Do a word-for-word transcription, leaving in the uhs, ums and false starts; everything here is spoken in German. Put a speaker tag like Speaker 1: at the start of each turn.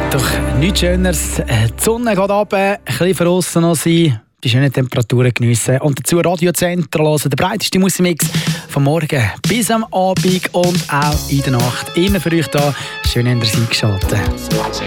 Speaker 1: Doch nichts Schöneres. Die Sonne geht runter, ein bisschen draussen noch sein, die schönen Temperaturen geniessen und dazu Radio Zentral hören, der breiteste Musikmix vom Morgen bis am Abend und auch in der Nacht. Immer für euch da, schön in der Seite geschaltet.